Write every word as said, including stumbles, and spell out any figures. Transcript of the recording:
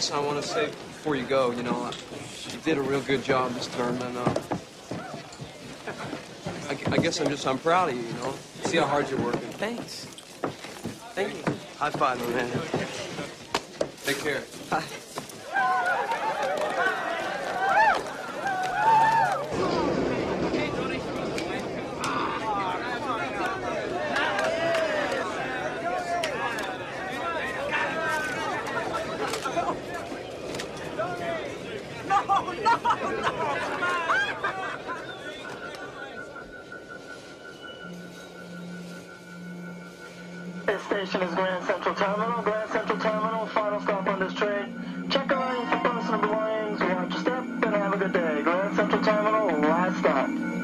guess I want to say before you go, you know, you did a real good job this term, and uh, I, I guess I'm just, I'm proud of you, you know. See how hard you're working. Thanks. Thank you. High five, my man. Take care. Bye. This station is Grand Central Terminal. Grand Central Terminal, final stop on this train. Check around for personal belongings, watch your step, and have a good day. Grand Central Terminal, last stop.